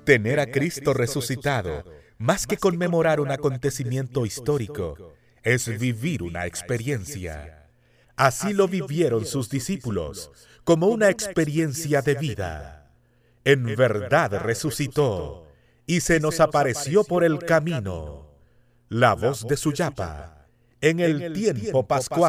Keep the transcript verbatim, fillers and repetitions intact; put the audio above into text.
Tener a Cristo resucitado, más que conmemorar un acontecimiento histórico, es vivir una experiencia. Así lo vivieron sus discípulos, como una experiencia de vida. En verdad resucitó, y se nos apareció por el camino. La voz de Suyapa, en el tiempo pascual.